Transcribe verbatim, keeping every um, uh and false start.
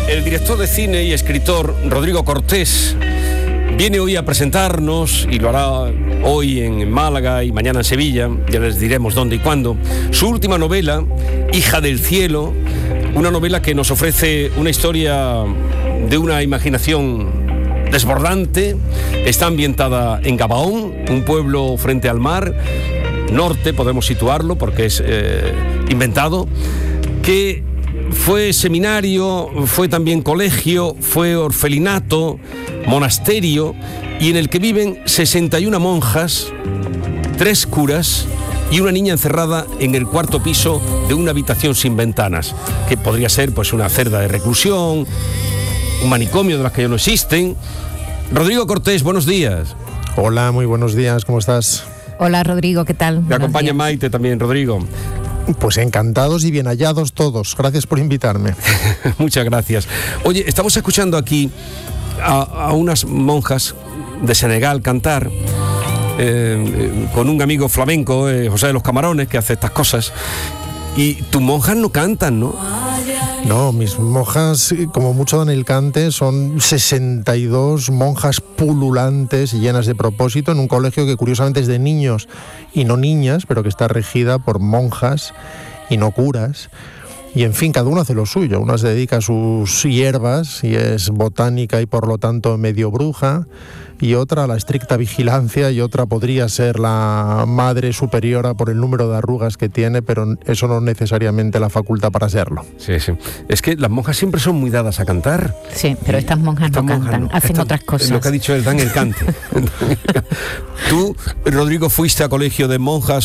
El director de cine y escritor Rodrigo Cortés viene hoy a presentarnos, y lo hará hoy en Málaga y mañana en Sevilla, ya les diremos dónde y cuándo, su última novela, Hija del Cielo, una novela que nos ofrece una historia de una imaginación desbordante. Está ambientada en Gabaón, un pueblo frente al mar, norte, podemos situarlo porque es eh, inventado, que fue seminario, fue también colegio, fue orfelinato, monasterio, y en el que viven sesenta y una monjas, tres curas y una niña encerrada en el cuarto piso de una habitación sin ventanas, que podría ser pues una celda de reclusión, un manicomio de las que ya no existen. Rodrigo Cortés, buenos días. Hola, muy buenos días, ¿cómo estás? Hola, Rodrigo, ¿qué tal? Me acompaña Maite también, Rodrigo. Pues encantados y bien hallados todos. Gracias por invitarme. Muchas gracias. Oye, estamos escuchando aquí a, a unas monjas de Senegal cantar, eh, con un amigo flamenco, eh, José de los Camarones, que hace estas cosas. Y tus monjas no cantan, ¿no? No, mis monjas, como mucho dan el cante, son sesenta y dos monjas pululantes y llenas de propósito en un colegio que curiosamente es de niños y no niñas, pero que está regida por monjas y no curas. Y en fin, cada uno hace lo suyo. Una se dedica a sus hierbas y es botánica y por lo tanto medio bruja, y otra a la estricta vigilancia, y otra podría ser la madre superiora por el número de arrugas que tiene, pero eso no necesariamente la faculta para serlo. Sí, sí. Es que las monjas siempre son muy dadas a cantar. Sí, pero estas monjas estas no monjas cantan, no. hacen Estas, otras cosas. Lo que ha dicho él, dan el cante. ¿Tú, Rodrigo, fuiste a colegio de monjas